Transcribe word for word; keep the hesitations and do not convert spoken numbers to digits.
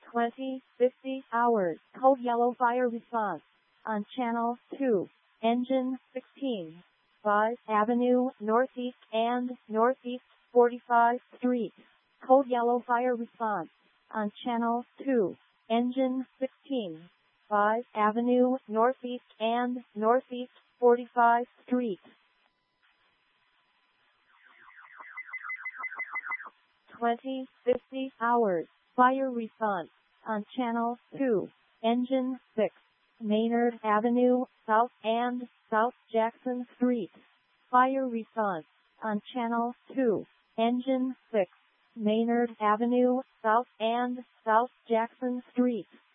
twenty fifty hours code yellow fire response on channel two, engine sixteen, five Avenue Northeast and Northeast forty-five Street. Code yellow fire response on channel two, engine sixteen, five Avenue Northeast and Northeast forty-five Street. twenty fifty hours fire response on channel two, engine six, Maynard Avenue South and South Jackson Street. Fire response on channel two, engine six, Maynard Avenue South and South Jackson Street.